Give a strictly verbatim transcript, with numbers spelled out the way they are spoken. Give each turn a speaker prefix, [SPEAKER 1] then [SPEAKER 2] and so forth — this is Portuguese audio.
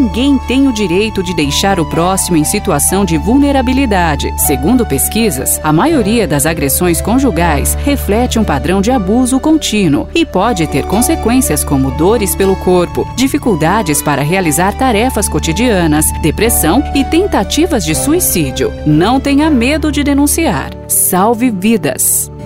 [SPEAKER 1] ninguém tem o direito de deixar o próximo em situação de vulnerabilidade. Segundo pesquisas, a maioria das agressões conjugais reflete um padrão de abuso contínuo e pode ter consequências como dores pelo corpo, dificuldades para realizar tarefas cotidianas, depressão e tentativas de suicídio. Não tenha medo de denunciar. Salve vidas!